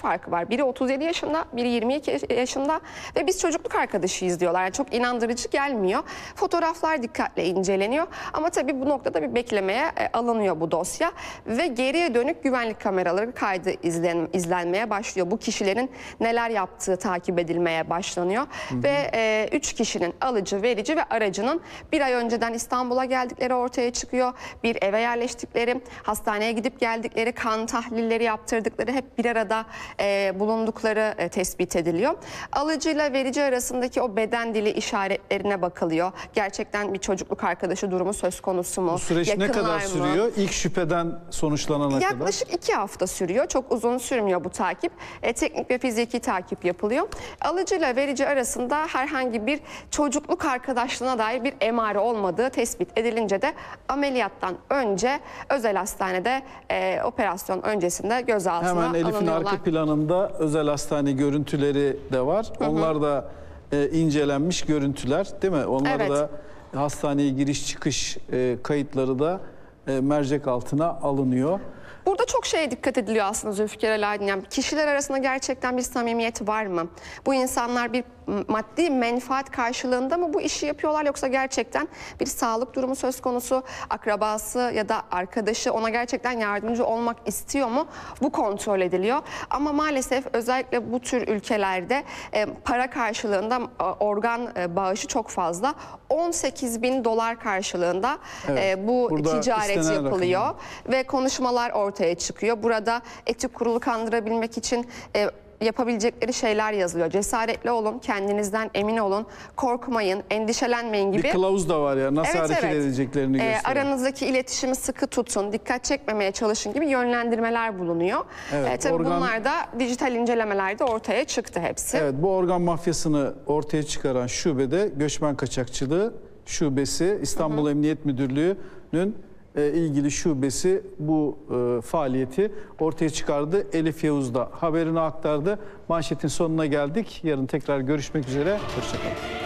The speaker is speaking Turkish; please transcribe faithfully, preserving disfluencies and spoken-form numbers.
farkı var. Biri otuz yedi yaşında, biri yirmi iki yaşında ve biz çocukluk arkadaşıyız diyorlar. Yani çok inandırıcı gelmiyor. Fotoğraflar dikkatle inceleniyor ama tabii bu noktada bir beklemeye e, alınıyor bu dosya ve geriye dönük güvenlik kameraları kaydı izlen, izlenmeye başlıyor. Bu kişilerin neler yaptığı takip edilmeye başlanıyor. Hı hı. Ve e, üç kişinin alıcı, verici ve aracının bir ay önceden İstanbul'a geldikleri ortaya çıkıyor. Bir eve yerleştikleri, hastaneye gidip geldikleri, kan tahlilleri yaptırdıkları, hep bir arada e, bulundukları e, tespit ediliyor. Alıcıyla verici arasındaki o beden dili işaretlerine bakılıyor. Gerçekten bir çocukluk arkadaşı durumu söz konusu mu? Bu süreç Yakınlar ne kadar mı? sürüyor? İlk şüpheden sonuçlanana Yaklaşık kadar. Yaklaşık iki hafta sürüyor. Çok uzun sürmüyor bu takip. E, teknik ve fiziki takip yapılıyor. Alıcıyla verici arasında herhangi bir çocukluk arkadaşlığına dair bir emare olmadığı tespit edilince de ameliyattan önce özel hastanede e, operasyon öncesinde gözaltına Hemen Elif'in alınıyorlar. arka planında özel hastane görüntüleri de var. Hı hı. Onlar da e, incelenmiş görüntüler, değil mi? Onlar evet. da hastaneye giriş çıkış e, kayıtları da e, mercek altına alınıyor. Burada çok şeye dikkat ediliyor aslında Zülfikar Ali Aydın. Yani kişiler arasında gerçekten bir samimiyet var mı? Bu insanlar bir maddi menfaat karşılığında mı bu işi yapıyorlar, yoksa gerçekten bir sağlık durumu söz konusu, akrabası ya da arkadaşı ona gerçekten yardımcı olmak istiyor mu? Bu kontrol ediliyor. Ama maalesef özellikle bu tür ülkelerde e, para karşılığında e, organ e, bağışı çok fazla. on sekiz bin dolar karşılığında evet, e, bu ticaret yapılıyor rakam ve konuşmalar ortaya çıkıyor. Burada etik kurulu kandırabilmek için e, yapabilecekleri şeyler yazılıyor. Cesaretli olun, kendinizden emin olun, korkmayın, endişelenmeyin gibi. Bir kılavuz da var ya, nasıl evet, hareket evet. edeceklerini gösteriyor. Ee, aranızdaki iletişimi sıkı tutun, dikkat çekmemeye çalışın gibi yönlendirmeler bulunuyor. Evet, ee, tabii organ... bunlar da dijital incelemelerde ortaya çıktı hepsi. Evet, bu organ mafyasını ortaya çıkaran şubede Göçmen Kaçakçılığı Şubesi, İstanbul hı hı. Emniyet Müdürlüğü'nün ilgili şubesi bu e, faaliyeti ortaya çıkardı. Elif Yavuz da haberini aktardı. Manşetin sonuna geldik. Yarın tekrar görüşmek üzere. Hoşçakalın.